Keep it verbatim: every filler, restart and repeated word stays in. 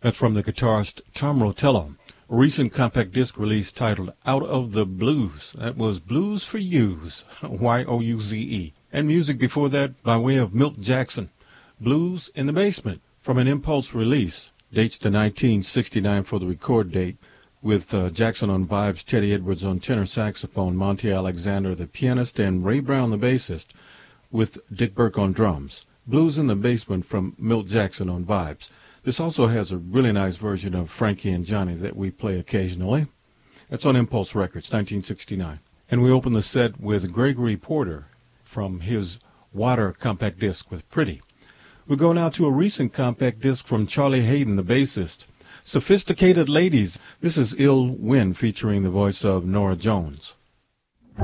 That's from the guitarist Tom Rotello. A recent compact disc release titled Out of the Blues. That was Blues for Youze, Y O U Z E. And music before that by way of Milt Jackson, Blues in the Basement, from an Impulse release. Dates to nineteen sixty-nine for the record date, with uh, Jackson on vibes, Teddy Edwards on tenor saxophone, Monty Alexander the pianist, and Ray Brown the bassist, with Dick Burke on drums. Blues in the Basement from Milt Jackson on vibes. This also has a really nice version of Frankie and Johnny that we play occasionally. That's on Impulse Records, nineteen sixty-nine. And we open the set with Gregory Porter from his Water compact disc with Pretty. We go now to a recent compact disc from Charlie Hayden, the bassist. Sophisticated Ladies. This is Ill Wind featuring the voice of Nora Jones.